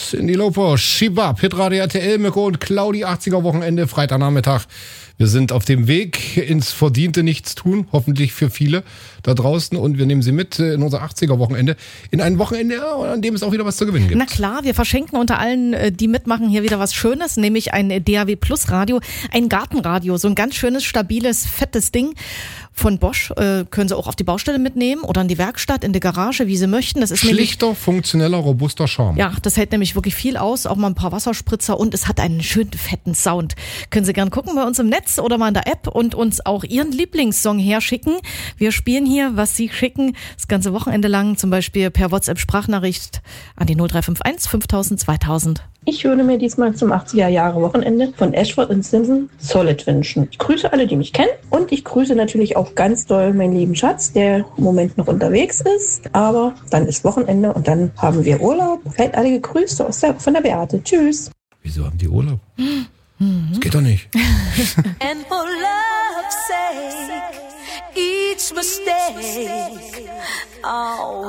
Cindy Lauper, Shibab, Hitradio RTL, Mirko und Claudi, 80er Wochenende, Freitagnachmittag. Wir sind auf dem Weg ins verdiente Nichtstun, hoffentlich für viele da draußen. Und wir nehmen Sie mit in unser 80er Wochenende. In ein Wochenende, an dem es auch wieder was zu gewinnen gibt. Na klar, wir verschenken unter allen, die mitmachen, hier wieder was Schönes, nämlich ein DAW Plus Radio, ein Gartenradio, so ein ganz schönes, stabiles, fettes Ding von Bosch. Können Sie auch auf die Baustelle mitnehmen oder in die Werkstatt, in die Garage, wie Sie möchten. Das ist schlichter, funktioneller, robuster Charme. Ja, das hält nämlich wirklich viel aus, auch mal ein paar Wasserspritzer und es hat einen schönen fetten Sound. Können Sie gern gucken bei uns im Netz oder mal in der App und uns auch Ihren Lieblingssong herschicken. Wir spielen hier, was Sie schicken, das ganze Wochenende lang, zum Beispiel per WhatsApp-Sprachnachricht an die 0351 5000 2000. Ich würde mir diesmal zum 80er-Jahre-Wochenende von Ashford und Simpson Solid wünschen. Ich grüße alle, die mich kennen und ich grüße natürlich auch ganz doll meinen lieben Schatz, der im Moment noch unterwegs ist. Aber dann ist Wochenende und dann haben wir Urlaub. Seid alle gegrüßt von der Beate. Tschüss. Wieso haben die Urlaub? Das geht doch nicht. And for love's sake, each mistake, oh.